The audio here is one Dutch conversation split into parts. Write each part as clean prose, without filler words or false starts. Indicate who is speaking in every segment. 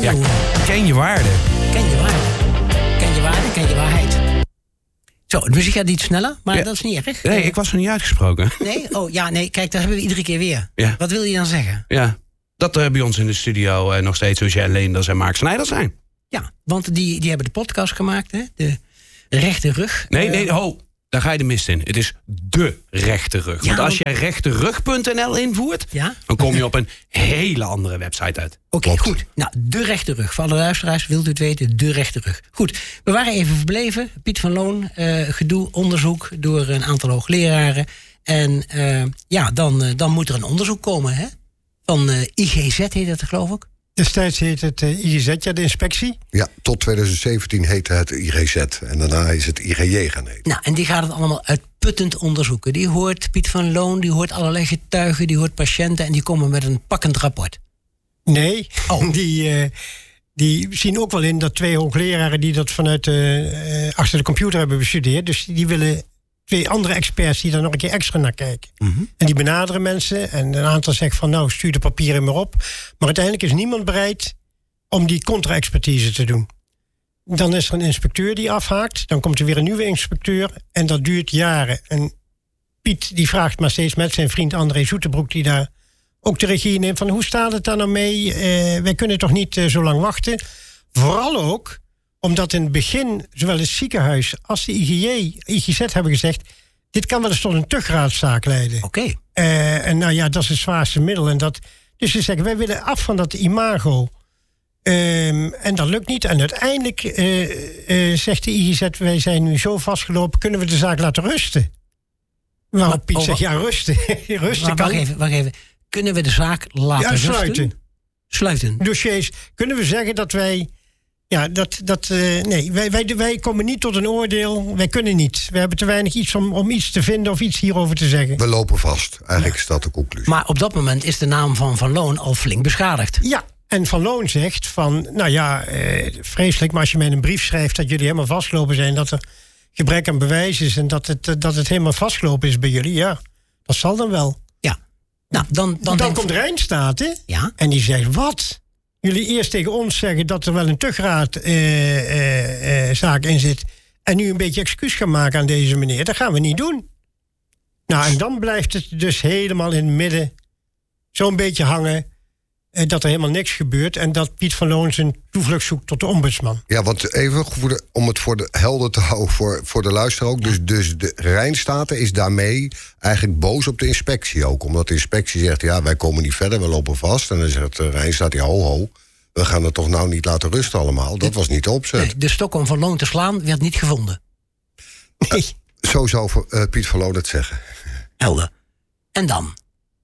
Speaker 1: Ja, ken je waarde.
Speaker 2: Ken je waarde. Ken je waarde, ken je waarheid. Zo, de muziek gaat iets sneller, maar dat is niet erg.
Speaker 1: Nee, ik was er niet uitgesproken.
Speaker 2: Nee? Oh, ja, nee, kijk, dat hebben we iedere keer weer.
Speaker 1: Ja.
Speaker 2: Wat wil je dan zeggen?
Speaker 1: Ja, dat er bij ons in de studio nog steeds Eugène Leenders en Mark Snijders zijn.
Speaker 2: Ja, want die hebben de podcast gemaakt, hè? De rechte rug.
Speaker 1: Nee, daar ga je de mist in. Het is de rechte rug.
Speaker 2: Ja,
Speaker 1: want als jij rechterug.nl invoert, dan kom je op een hele andere website uit.
Speaker 2: Oké, goed. Nou, de rechte rug. Voor alle luisteraars, wilt u het weten, de rechte rug. Goed, we waren even verbleven. Piet van Loon, gedoe, onderzoek door een aantal hoogleraren. En dan moet er een onderzoek komen, hè? Van IGZ heet dat, geloof ik.
Speaker 3: Destijds heet het IGZ, de inspectie.
Speaker 4: Ja, tot 2017 heette het IGZ. En daarna is het IGJ gaan heten.
Speaker 2: Nou, en die gaat het allemaal uitputtend onderzoeken. Die hoort Piet van Loon, die hoort allerlei getuigen, die hoort patiënten en die komen met een pakkend rapport.
Speaker 3: Nee, die zien ook wel in dat 2 hoogleraren die dat vanuit achter de computer hebben bestudeerd. Dus die willen 2 andere experts die daar nog een keer extra naar kijken. Mm-hmm. En die benaderen mensen. En een aantal zegt van nou, stuur de papieren maar op. Maar uiteindelijk is niemand bereid om die contra-expertise te doen. Dan is er een inspecteur die afhaakt. Dan komt er weer een nieuwe inspecteur. En dat duurt jaren. En Piet die vraagt maar steeds met zijn vriend André Zoeterbroek, die daar ook de regie neemt, van hoe staat het daar nou mee? Wij kunnen toch niet zo lang wachten? Vooral ook omdat in het begin zowel het ziekenhuis als de IGZ hebben gezegd, dit kan wel eens tot een tuchtraadszaak leiden.
Speaker 2: Oké.
Speaker 3: En nou ja, dat is het zwaarste middel. En dus ze zeggen, wij willen af van dat imago. En dat lukt niet. En uiteindelijk zegt de IGZ, wij zijn nu zo vastgelopen, kunnen we de zaak laten rusten? Waarop Piet zegt, ja, rusten. Rusten kan.
Speaker 2: Wacht even. Kunnen we de zaak laten rusten? Sluiten.
Speaker 3: Dossiers. Kunnen we zeggen dat wij... Ja, nee, wij komen niet tot een oordeel. Wij kunnen niet. We hebben te weinig iets om iets te vinden of iets hierover te zeggen.
Speaker 4: We lopen vast. Eigenlijk is dat de conclusie.
Speaker 2: Maar op dat moment is de naam van Loon al flink beschadigd.
Speaker 3: Ja, en Van Loon zegt van, nou ja, vreselijk, maar als je mij een brief schrijft dat jullie helemaal vastgelopen zijn, dat er gebrek aan bewijs is en dat het helemaal vastgelopen is bij jullie, ja, dat zal dan wel.
Speaker 2: Ja. Nou, dan
Speaker 3: komt Rijnstaat, hè?
Speaker 2: Ja.
Speaker 3: En die zegt, wat? Jullie eerst tegen ons zeggen dat er wel een tuchraadzaak in zit en nu een beetje excuus gaan maken aan deze meneer. Dat gaan we niet doen. Nou, en dan blijft het dus helemaal in het midden zo'n beetje hangen, dat er helemaal niks gebeurt en dat Piet van Loon zijn toevlucht zoekt tot de ombudsman.
Speaker 4: Ja, want even om het voor de helder te houden voor de luisteraar ook. Dus de Rijnstaten is daarmee eigenlijk boos op de inspectie ook. Omdat de inspectie zegt, ja, wij komen niet verder, we lopen vast. En dan zegt de Rijnstaat, ja, ho, we gaan het toch nou niet laten rusten allemaal. Dat was niet de opzet.
Speaker 2: Nee, de stok om Van Loon te slaan werd niet gevonden. Nee.
Speaker 4: Zo zou Piet van Loon het zeggen.
Speaker 2: Helder. En dan?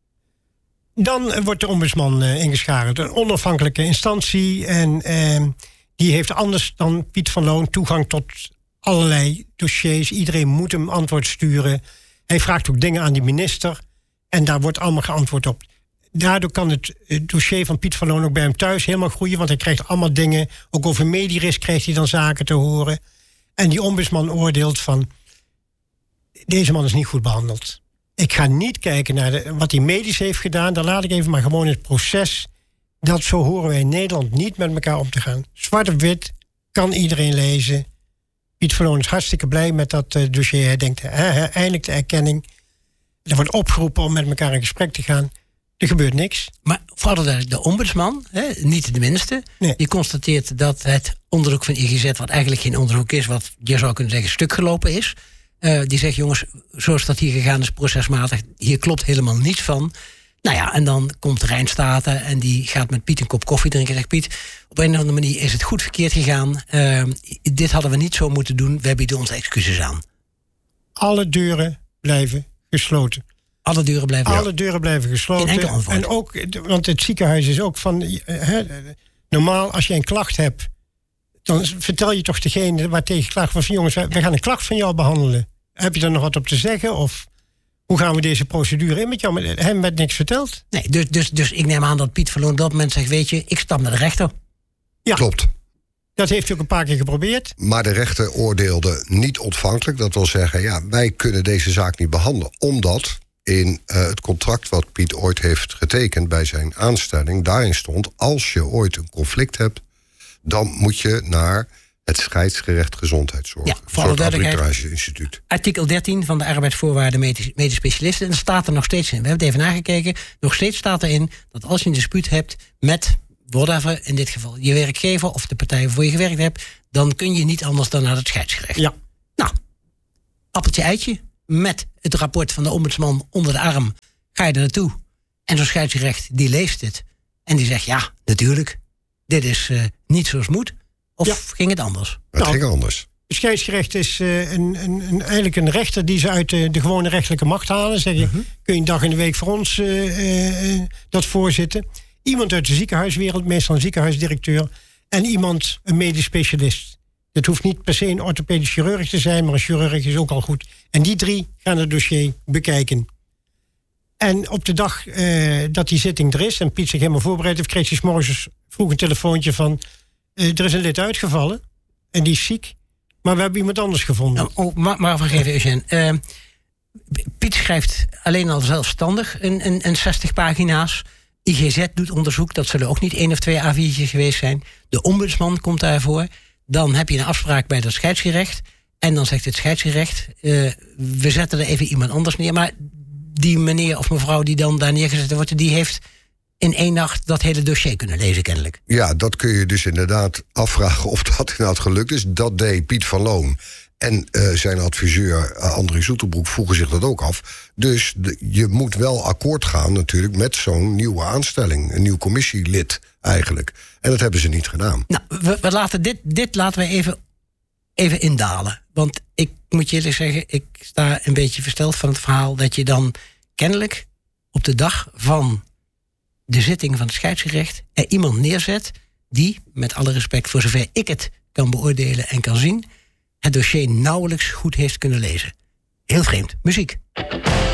Speaker 3: Dan wordt de ombudsman ingeschakeld. Een onafhankelijke instantie. En die heeft anders dan Piet van Loon toegang tot allerlei dossiers. Iedereen moet hem antwoord sturen. Hij vraagt ook dingen aan die minister. En daar wordt allemaal geantwoord op. Daardoor kan het dossier van Piet van Loon ook bij hem thuis helemaal groeien. Want hij krijgt allemaal dingen. Ook over Medirisk krijgt hij dan zaken te horen. En die ombudsman oordeelt van, deze man is niet goed behandeld. Ik ga niet kijken naar wat hij medisch heeft gedaan. Dan laat ik even maar gewoon het proces. Dat zo horen wij in Nederland niet met elkaar om te gaan. Zwart op wit, kan iedereen lezen. Piet van Loon is hartstikke blij met dat dossier. Hij denkt, eindelijk de erkenning. Er wordt opgeroepen om met elkaar in gesprek te gaan. Er gebeurt niks.
Speaker 2: Maar vooral de ombudsman, niet de minste, die constateert dat het onderzoek van IGZ, wat eigenlijk geen onderzoek is, wat je zou kunnen zeggen stuk gelopen is. Die zegt, jongens, zoals dat hier gegaan is, procesmatig, hier klopt helemaal niets van. Nou ja, en dan komt Rijnstaten en die gaat met Piet een kop koffie drinken en zegt, Piet, op een of andere manier is het goed verkeerd gegaan. Dit hadden we niet zo moeten doen. We bieden onze excuses aan.
Speaker 3: Alle deuren blijven gesloten.
Speaker 2: Alle deuren blijven
Speaker 3: gesloten.
Speaker 2: Geen enkel antwoord.
Speaker 3: En ook, want het ziekenhuis is ook van, normaal als je een klacht hebt, dan vertel je toch degene waar tegen geklaagd wordt van, jongens, wij gaan een klacht van jou behandelen. Heb je daar nog wat op te zeggen? Of hoe gaan we deze procedure in met jou? Hem werd niks verteld.
Speaker 2: Nee, dus ik neem aan dat Piet van Loon op dat moment zegt, weet je, ik stap naar de rechter.
Speaker 3: Ja.
Speaker 4: Klopt.
Speaker 3: Dat heeft hij ook een paar keer geprobeerd.
Speaker 4: Maar de rechter oordeelde niet ontvankelijk. Dat wil zeggen, ja, wij kunnen deze zaak niet behandelen. Omdat in het contract wat Piet ooit heeft getekend bij zijn aanstelling, daarin stond, als je ooit een conflict hebt dan moet je naar het scheidsgerecht gezondheidszorg.
Speaker 2: Ja, voor alle duidelijkheid.
Speaker 4: Arbitrage-instituut.
Speaker 2: Artikel 13 van de arbeidsvoorwaarden medisch specialisten. En er staat er nog steeds in. We hebben het even nagekeken. Nog steeds staat erin dat als je een dispuut hebt met whatever, in dit geval je werkgever of de partij waarvoor je gewerkt hebt, dan kun je niet anders dan naar het scheidsgerecht.
Speaker 3: Ja.
Speaker 2: Nou, appeltje eitje. Met het rapport van de ombudsman onder de arm ga je er naartoe. En zo'n scheidsrecht die leest het. En die zegt, ja, natuurlijk, dit is niet zoals het moet. Of ging het anders?
Speaker 4: Het ging anders.
Speaker 3: Het scheidsgerecht is eigenlijk een rechter die ze uit de gewone rechtelijke macht halen. Zeggen, kun je een dag in de week voor ons dat voorzitten. Iemand uit de ziekenhuiswereld, meestal een ziekenhuisdirecteur. En iemand, een medisch specialist. Het hoeft niet per se een orthopedisch chirurg te zijn, maar een chirurg is ook al goed. En die 3 gaan het dossier bekijken. En op de dag dat die zitting er is en Piet zich helemaal voorbereid heeft, kreeg hij 's morgens vroeg een telefoontje van, er is een lid uitgevallen en die is ziek, maar we hebben iemand anders gevonden.
Speaker 2: Maar vergeef Eugène. Piet schrijft alleen al zelfstandig een 60 pagina's. IGZ doet onderzoek, dat zullen ook niet 1 of 2 A4'tjes geweest zijn. De ombudsman komt daarvoor. Dan heb je een afspraak bij het scheidsgerecht. En dan zegt het scheidsgerecht, we zetten er even iemand anders neer. Maar die meneer of mevrouw die dan daar neergezet wordt, die heeft in 1 nacht dat hele dossier kunnen lezen kennelijk.
Speaker 4: Ja, dat kun je dus inderdaad afvragen of dat inderdaad gelukt is. Dat deed Piet van Loon. En zijn adviseur André Zoeterbroek vroegen zich dat ook af. Dus je moet wel akkoord gaan natuurlijk met zo'n nieuwe aanstelling. Een nieuw commissielid eigenlijk. En dat hebben ze niet gedaan.
Speaker 2: Nou, we laten dit laten we even indalen. Want ik moet je eerlijk zeggen, ik sta een beetje versteld van het verhaal dat je dan kennelijk op de dag van de zitting van het scheidsgerecht er iemand neerzet die, met alle respect voor zover ik het kan beoordelen en kan zien, het dossier nauwelijks goed heeft kunnen lezen. Heel vreemd. Muziek.